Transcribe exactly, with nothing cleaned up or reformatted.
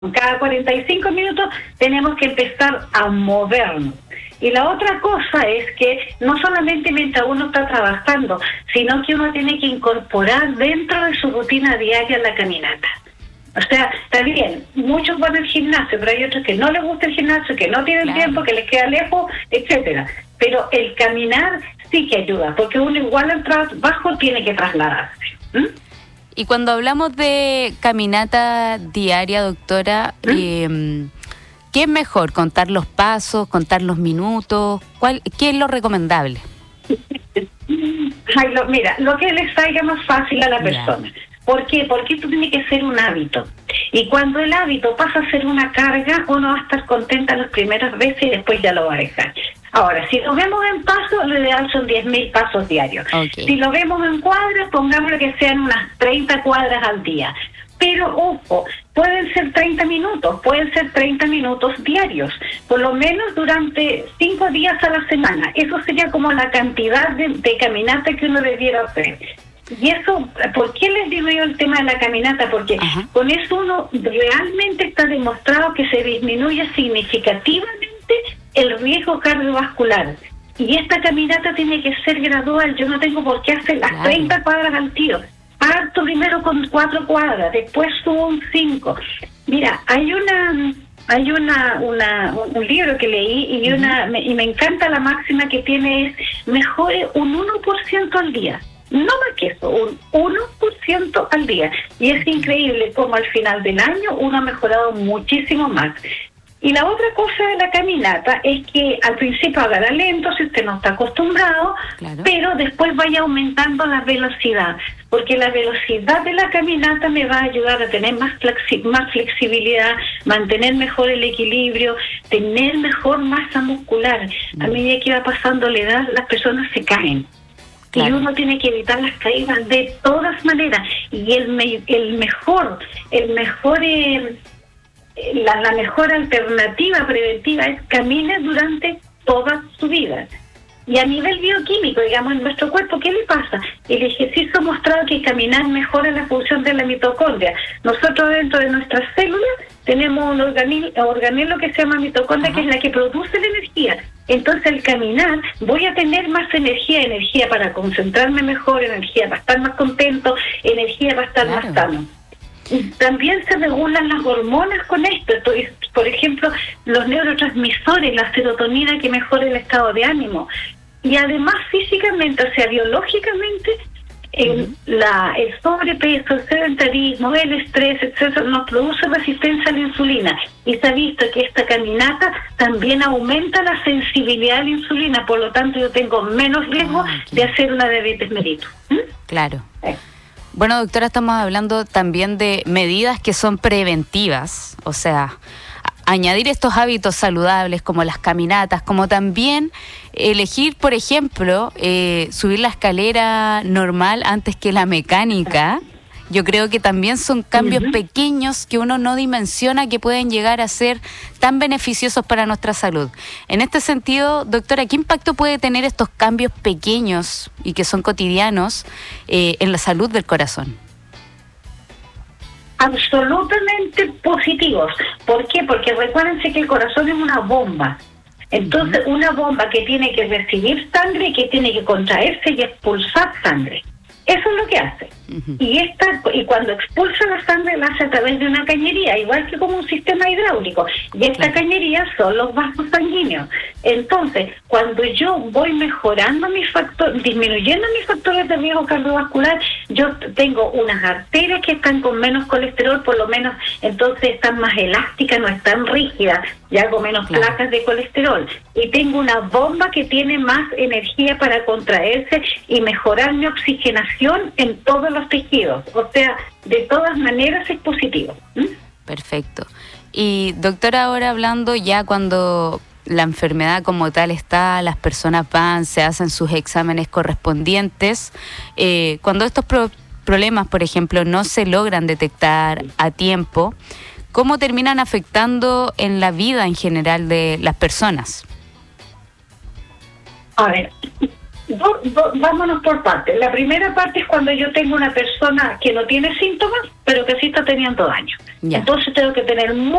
Cada cuarenta y cinco minutos tenemos que empezar a movernos. Y la otra cosa es que no solamente mientras uno está trabajando, sino que uno tiene que incorporar dentro de su rutina diaria la caminata. O sea, está bien, muchos van al gimnasio, pero hay otros que no les gusta el gimnasio, que no tienen Claro. tiempo, que les queda lejos, etcétera. Pero el caminar sí que ayuda, porque uno igual al trabajo tiene que trasladarse. ¿Mm? Y cuando hablamos de caminata diaria, doctora, ¿Mm? eh, ¿qué es mejor? ¿Contar los pasos, contar los minutos? ¿Cuál, ¿Qué es lo recomendable? Ay, lo, mira, lo que les salga más fácil a la persona. Ya. ¿Por qué? Porque esto tiene que ser un hábito. Y cuando el hábito pasa a ser una carga, uno va a estar contenta las primeras veces y después ya lo va a dejar. Ahora, si lo vemos en pasos, lo ideal son diez mil pasos diarios. Okay. Si lo vemos en cuadras, pongámosle que sean unas treinta cuadras al día. Pero, ojo, pueden ser treinta minutos, pueden ser treinta minutos diarios, por lo menos durante cinco días a la semana. Eso sería como la cantidad de, de caminata que uno debiera hacer. Y eso, ¿por qué les digo yo el tema de la caminata? Porque Ajá. con eso uno realmente está demostrado que se disminuye significativamente el riesgo cardiovascular. Y esta caminata tiene que ser gradual. Yo no tengo por qué hacer las Claro. treinta cuadras al tiro. Parto primero con cuatro cuadras, después subo un cinco. Mira, hay una... Hay una, una un libro que leí y, una, me, y me encanta la máxima que tiene es mejore un uno por ciento al día. No más que eso, un uno por ciento al día. Y es increíble cómo al final del año uno ha mejorado muchísimo más. Y la otra cosa de la caminata es que al principio haga lento si usted no está acostumbrado, Claro. pero después vaya aumentando la velocidad, porque la velocidad de la caminata me va a ayudar a tener más, flexi- más flexibilidad, mantener mejor el equilibrio, tener mejor masa muscular. A medida que va pasando la edad, las personas se caen. Claro. Y uno tiene que evitar las caídas de todas maneras. Y el, me- el mejor, el mejor... Eh, La, la mejor alternativa preventiva es camine durante toda su vida. Y a nivel bioquímico, digamos, en nuestro cuerpo, ¿qué le pasa? El ejercicio ha mostrado que caminar mejora la función de la mitocondria. Nosotros dentro de nuestras células tenemos un organel, organelo que se llama mitocondria, Ajá. que es la que produce la energía. Entonces, al caminar, voy a tener más energía, energía para concentrarme mejor, energía para estar más contento, energía para estar Claro. más sano. También se regulan las hormonas con esto. Entonces, por ejemplo, los neurotransmisores, la serotonina que mejora el estado de ánimo. Y además físicamente, o sea, biológicamente, el, Uh-huh. la, el sobrepeso, el sedentarismo, el estrés, etcétera, nos produce resistencia a la insulina. Y se ha visto que esta caminata también aumenta la sensibilidad a la insulina. Por lo tanto, yo tengo menos riesgo Ah, ok. de hacer una diabetes mellitus. ¿Mm? Claro. Eh. Bueno, doctora, estamos hablando también de medidas que son preventivas, o sea, a- añadir estos hábitos saludables como las caminatas, como también elegir, por ejemplo, eh, subir la escalera normal antes que la mecánica. Yo creo que también son cambios Ujú. pequeños que uno no dimensiona que pueden llegar a ser tan beneficiosos para nuestra salud. En este sentido, doctora, ¿qué impacto puede tener estos cambios pequeños y que son cotidianos eh, en la salud del corazón? Absolutamente positivos. ¿Por qué? Porque recuérdense que el corazón es una bomba. Entonces, uh-huh. una bomba que tiene que recibir sangre y que tiene que contraerse y expulsar sangre. Eso es lo que hace. Uh-huh. Y esta y cuando expulsa la sangre la hace a través de una cañería, igual que como un sistema hidráulico. Y esta Claro. cañería son los vasos sanguíneos. Entonces, cuando yo voy mejorando mis factores, disminuyendo mis factores de riesgo cardiovascular, yo tengo unas arterias que están con menos colesterol, por lo menos entonces están más elásticas, no están rígidas, y hago menos Claro. placas de colesterol. Y tengo una bomba que tiene más energía para contraerse y mejorar mi oxigenación en todos los tejidos. O sea, de todas maneras es positivo. ¿Mm? Perfecto. Y doctora, ahora hablando ya cuando la enfermedad como tal está, las personas van, se hacen sus exámenes correspondientes, eh, cuando estos pro- problemas, por ejemplo, no se logran detectar a tiempo, ¿cómo terminan afectando en la vida en general de las personas? A ver, do- do- vámonos por partes. La primera parte es cuando yo tengo una persona que no tiene síntomas, pero que sí está teniendo daño. Ya. Entonces tengo que tener